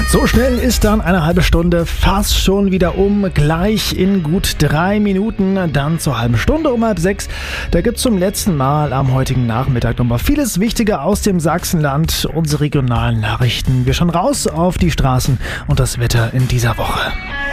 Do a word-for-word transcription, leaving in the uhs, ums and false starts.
So schnell ist dann eine halbe Stunde fast schon wieder um. Gleich in gut drei Minuten, dann zur halben Stunde um halb sechs. Da gibt es zum letzten Mal am heutigen Nachmittag nochmal vieles Wichtige aus dem Sachsenland, unsere regionalen Nachrichten. Wir schauen raus auf die Straßen und das Wetter in dieser Woche.